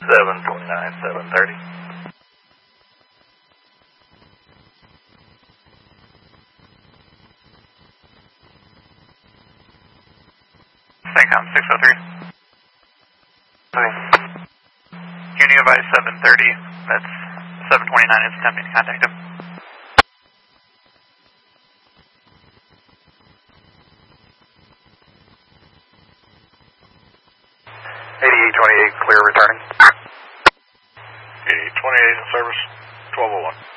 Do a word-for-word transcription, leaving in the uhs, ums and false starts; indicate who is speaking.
Speaker 1: seven twenty-nine, seven thirty.
Speaker 2: Syncom six oh three.
Speaker 1: Hi.
Speaker 2: Can you advise seven thirty? That's seven twenty-nine is attempting to contact him.
Speaker 1: eighty-eight twenty-eight, clear returning.
Speaker 3: eighty-eight twenty-eight in service, twelve oh one.